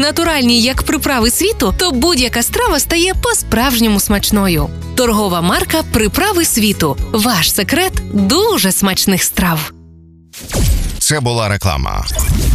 Натуральні, як приправи світу, то будь-яка страва стає по-справжньому смачною. Торгова марка «Приправи світу». Ваш секрет дуже смачних страв. Це була реклама.